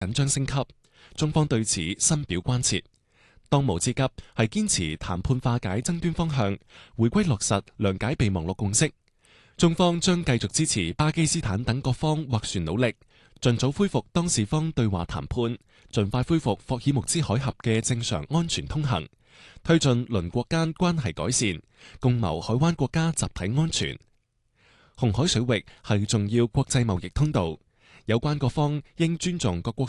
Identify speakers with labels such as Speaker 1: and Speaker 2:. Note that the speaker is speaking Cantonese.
Speaker 1: 緊張升級，中方對此深表關切。當務之急係堅持談判化解爭端方向，回歸落實諒解備忘錄共識。中方將繼續支持巴基斯坦等各方斡旋努力，盡早恢復當事方對話談判，盡快恢復霍爾木茲海峽嘅正常安全通行，推進鄰國間關係改善，共謀海灣國家集體安全。紅海水域係重要國際貿易通道，有關各方應尊重各國